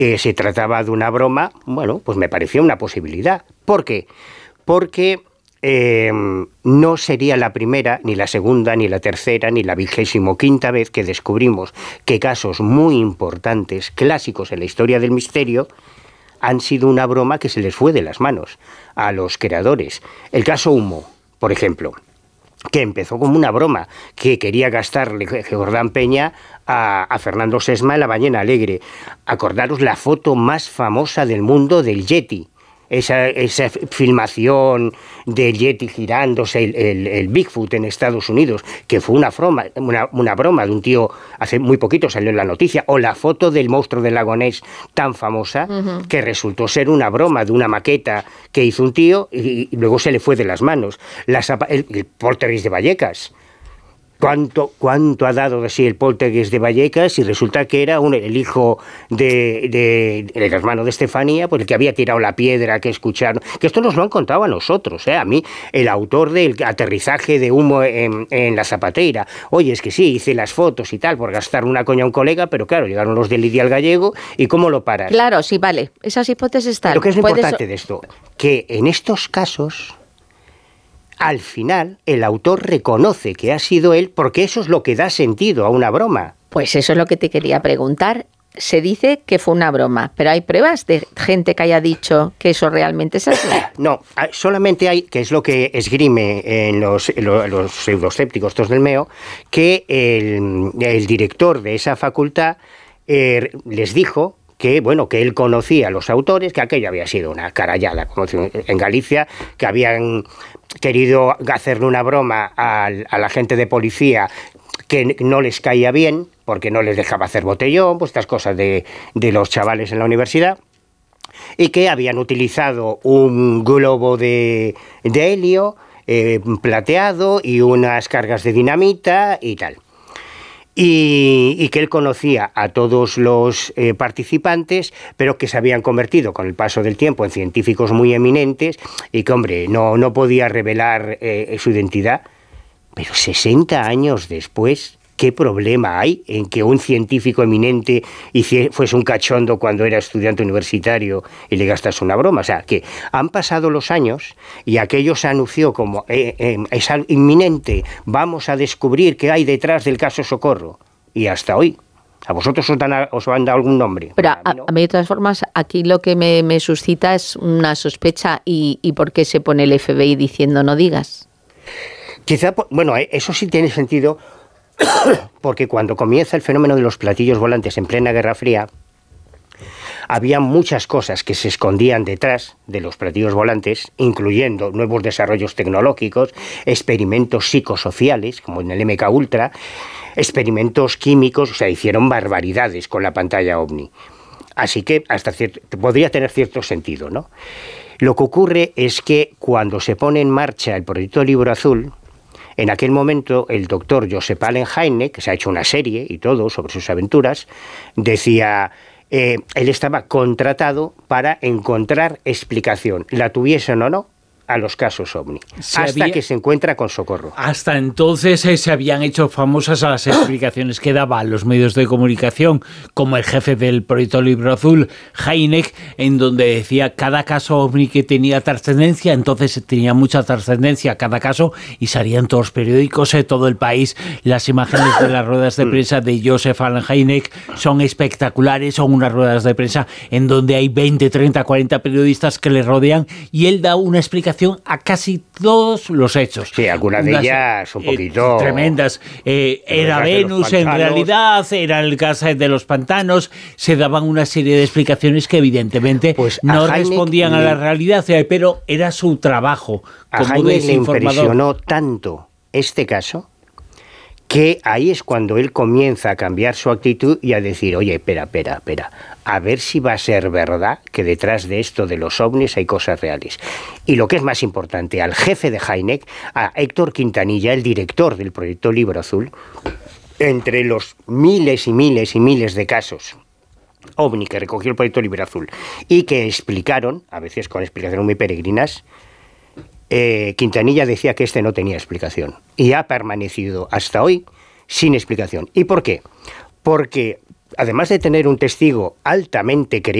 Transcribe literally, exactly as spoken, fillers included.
eh, se trataba de una broma, bueno, pues me pareció una posibilidad. ¿Por qué? Porque eh, no sería la primera, ni la segunda, ni la tercera, ni la vigésimo quinta vez que descubrimos que casos muy importantes, clásicos en la historia del misterio, han sido una broma que se les fue de las manos a los creadores. El caso Humo, por ejemplo, que empezó como una broma, que quería gastarle Jordán Peña a, a Fernando Sesma en La Ballena Alegre. Acordaros la foto más famosa del mundo del Yeti. Esa, esa filmación del Yeti girándose, el, el, el Bigfoot en Estados Unidos, que fue una broma, una, una broma de un tío, hace muy poquito salió en la noticia, o la foto del monstruo del lago Ness tan famosa, uh-huh. que resultó ser una broma de una maqueta que hizo un tío y, y luego se le fue de las manos. Las, el, el Poltergeist de Vallecas. ¿Cuánto, ¿Cuánto ha dado de sí el Poltergeist de Vallecas? Y resulta que era un, el hijo de, de, del hermano de Estefanía, pues el que había tirado la piedra que escucharon. Que esto nos lo han contado a nosotros, ¿eh? A mí, el autor del aterrizaje de Humo en, en la Zapateira. Oye, es que sí, hice las fotos y tal, por gastar una coña a un colega, pero claro, llegaron los de Lidia al Gallego, ¿y cómo lo paras? Claro, sí, vale, esas hipótesis están. Lo que es lo Puedes... importante de esto, que en estos casos, al final, el autor reconoce que ha sido él, porque eso es lo que da sentido a una broma. Pues eso es lo que te quería preguntar. Se dice que fue una broma, pero ¿hay pruebas de gente que haya dicho que eso realmente es así? No, solamente hay, que es lo que esgrime en los, en los, los pseudoscépticos estos del M E O, que el, el director de esa facultad eh, les dijo que, bueno, que él conocía a los autores, que aquello había sido una carallada, como en Galicia, que habían querido hacerle una broma a, a la gente de policía que no les caía bien, porque no les dejaba hacer botellón, pues estas cosas de, de los chavales en la universidad, y que habían utilizado un globo de, de helio eh, plateado y unas cargas de dinamita y tal. Y, y que él conocía a todos los eh, participantes, pero que se habían convertido con el paso del tiempo en científicos muy eminentes y que, hombre, no, no podía revelar eh, su identidad. Pero sesenta años después, ¿qué problema hay en que un científico eminente fuese un cachondo cuando era estudiante universitario y le gastas una broma? O sea, que han pasado los años y aquello se anunció como eh, eh, es inminente, vamos a descubrir qué hay detrás del caso Socorro. Y hasta hoy. ¿A vosotros os, dan, os han dado algún nombre? Pero a, ¿no? a mí, de todas formas, aquí lo que me, me suscita es una sospecha. ¿Y, y por qué se pone el F B I diciendo no digas? Quizá, bueno, eso sí tiene sentido, porque cuando comienza el fenómeno de los platillos volantes en plena Guerra Fría, había muchas cosas que se escondían detrás de los platillos volantes, incluyendo nuevos desarrollos tecnológicos, experimentos psicosociales, como en el M K Ultra, experimentos químicos, o sea, hicieron barbaridades con la pantalla OVNI. Así que hasta cierto, podría tener cierto sentido, ¿no? Lo que ocurre es que cuando se pone en marcha el proyecto Libro Azul, en aquel momento, el doctor Joseph Allen Hynek, que se ha hecho una serie y todo sobre sus aventuras, decía, eh, él estaba contratado para encontrar explicación, la tuviesen o no, a los casos OVNI, se hasta había, que se encuentra con Socorro. Hasta entonces eh, se habían hecho famosas las explicaciones que daban los medios de comunicación, como el jefe del proyecto Libro Azul, Hynek, en donde decía cada caso OVNI que tenía trascendencia, entonces tenía mucha trascendencia cada caso y salían todos los periódicos de todo el país. Las imágenes de las ruedas de prensa de Joseph Allen Hynek son espectaculares, son unas ruedas de prensa en donde hay veinte, treinta, cuarenta periodistas que le rodean y él da una explicación a casi todos los hechos. Sí, algunas de ellas un poquito... Eh, tremendas. Eh, era Venus, en realidad, era el gas de los pantanos, se daban una serie de explicaciones que evidentemente pues no Hynek respondían le... a la realidad, pero era su trabajo a como Hynek le impresionó tanto este caso que ahí es cuando él comienza a cambiar su actitud y a decir, oye, espera, espera, espera, a ver si va a ser verdad que detrás de esto de los ovnis hay cosas reales. Y lo que es más importante, al jefe de Hynek, a Héctor Quintanilla, el director del proyecto Libro Azul, entre los miles y miles y miles de casos ovni que recogió el proyecto Libro Azul y que explicaron, a veces con explicaciones muy peregrinas, Eh, Quintanilla decía que este no tenía explicación. Y ha permanecido hasta hoy sin explicación. ¿Y por qué? Porque además de tener un testigo altamente creíble,